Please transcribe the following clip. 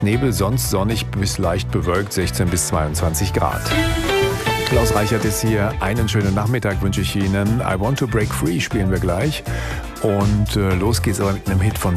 Nebel, sonst sonnig bis leicht bewölkt, 16 bis 22 Grad. Klaus Reichert ist hier. Einen schönen Nachmittag wünsche ich Ihnen. I Want to Break Free spielen wir gleich. Und los geht's aber mit einem Hit von